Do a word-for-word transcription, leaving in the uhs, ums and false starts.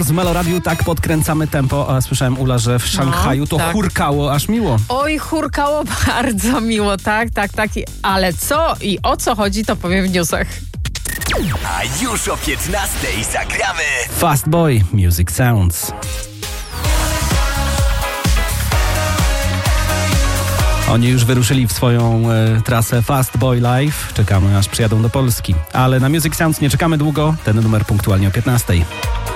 Z Meloradiu tak podkręcamy tempo, a słyszałem, Ula, że w Szanghaju to no, tak. hurkało aż miło. Oj, hurkało bardzo miło, tak, tak, tak. Ale co i o co chodzi, to powiem w newsach. A już o piętnastej zagramy Fast Boy Music Sounds. Oni już wyruszyli w swoją e, trasę Fast Boy Live. Czekamy, aż przyjadą do Polski. Ale na Music Sounds nie czekamy długo. Ten numer punktualnie o piętnastej.